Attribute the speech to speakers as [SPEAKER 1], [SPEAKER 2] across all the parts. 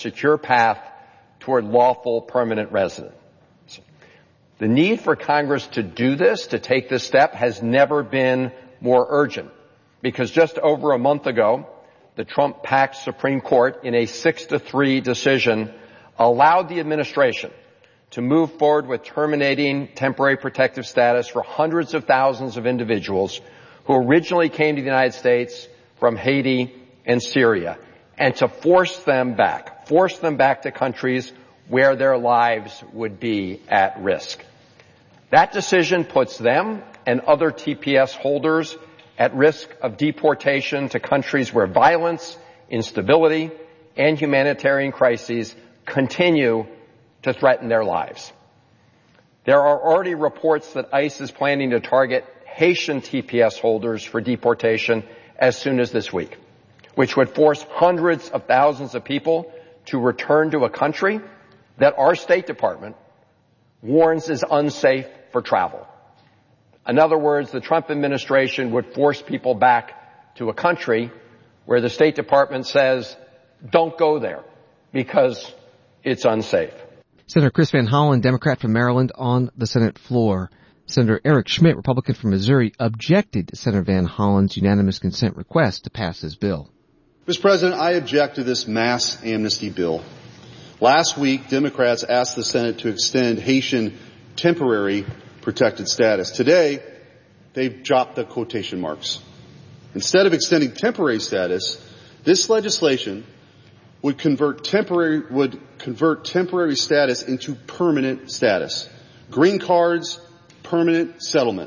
[SPEAKER 1] secure path toward lawful permanent residence. The need for Congress to do this, to take this step, has never been more urgent, because just over a month ago, the Trump-packed Supreme Court, in a 6-3 decision, allowed the administration to move forward with terminating temporary protective status for hundreds of thousands of individuals who originally came to the United States from Haiti and Syria, and to force them back to countries where their lives would be at risk. That decision puts them and other TPS holders at risk of deportation to countries where violence, instability, and humanitarian crises continue to threaten their lives. There are already reports that ICE is planning to target Haitian TPS holders for deportation as soon as this week, which would force hundreds of thousands of people to return to a country that our State Department warns is unsafe for travel. In other words, the Trump administration would force people back to a country where the State Department says, don't go there because it's unsafe.
[SPEAKER 2] Senator Chris Van Hollen, Democrat from Maryland, on the Senate floor. Senator Eric Schmitt, Republican from Missouri, objected to Senator Van Hollen's unanimous consent request to pass his bill.
[SPEAKER 3] Mr. President, I object to this mass amnesty bill. Last week, Democrats asked the Senate to extend Haitian temporary protected status. Today, they've dropped the quotation marks. Instead of extending temporary status, this legislation would convert temporary status into permanent status. Green cards, permanent settlement.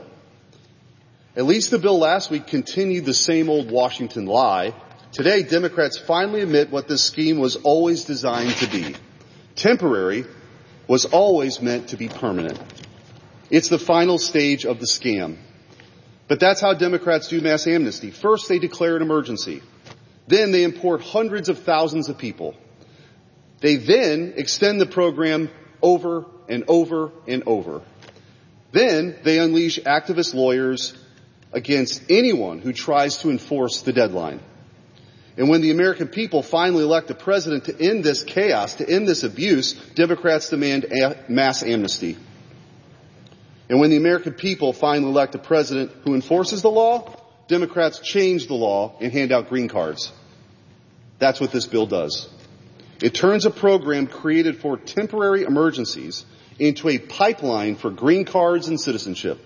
[SPEAKER 3] At least the bill last week continued the same old Washington lie. Today, Democrats finally admit what this scheme was always designed to be. Temporary was always meant to be permanent. It's the final stage of the scam. But that's how Democrats do mass amnesty. First, they declare an emergency. Then they import hundreds of thousands of people. They then extend the program over and over and over. Then they unleash activist lawyers against anyone who tries to enforce the deadline. And when the American people finally elect a president to end this chaos, to end this abuse, Democrats demand mass amnesty. And when the American people finally elect a president who enforces the law, Democrats change the law and hand out green cards. That's what this bill does. It turns a program created for temporary emergencies into a pipeline for green cards and citizenship.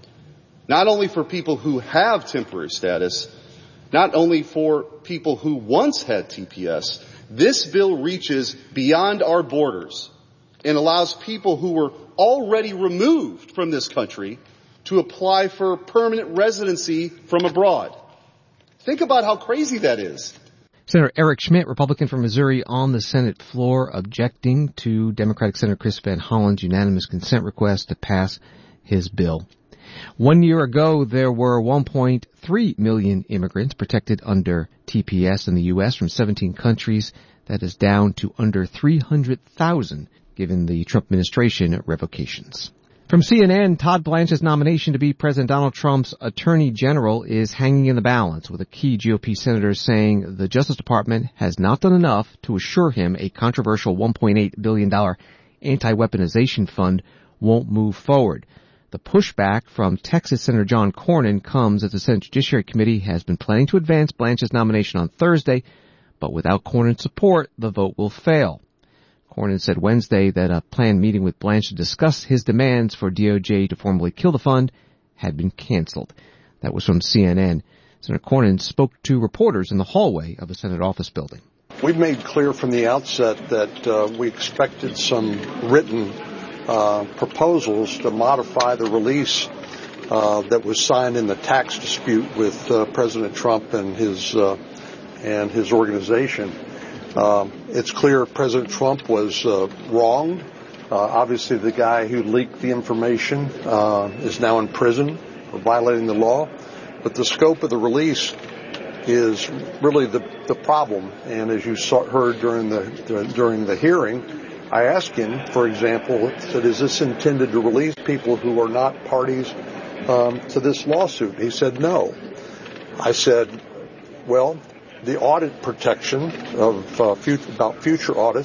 [SPEAKER 3] Not only for people who have temporary status, not only for people who once had TPS, this bill reaches beyond our borders and allows people who were already removed from this country to apply for permanent residency from abroad. Think about how crazy that is.
[SPEAKER 2] Senator Eric Schmitt, Republican from Missouri, on the Senate floor, objecting to Democratic Senator Chris Van Hollen's unanimous consent request to pass his bill. 1 year ago, there were 1.3 million immigrants protected under TPS in the U.S. from 17 countries. That is down to under 300,000, given the Trump administration revocations. From CNN, Todd Blanche's nomination to be President Donald Trump's Attorney General is hanging in the balance, with a key GOP senator saying the Justice Department has not done enough to assure him a controversial $1.8 billion anti-weaponization fund won't move forward. The pushback from Texas Senator John Cornyn comes as the Senate Judiciary Committee has been planning to advance Blanche's nomination on Thursday, but without Cornyn's support, the vote will fail. Cornyn said Wednesday that a planned meeting with Blanche to discuss his demands for DOJ to formally kill the fund had been canceled. That was from CNN. Senator Cornyn spoke to reporters in the hallway of the Senate office building.
[SPEAKER 4] We've made clear from the outset that we expected some written proposals to modify the release that was signed in the tax dispute with President Trump and his organization. It's clear President Trump was wronged. Obviously, the guy who leaked the information is now in prison for violating the law. But the scope of the release is really the problem. And as you heard during the hearing, I asked him, for example, said, is this intended to release people who are not parties to this lawsuit? He said no. I said, well, the audit protection of about future audits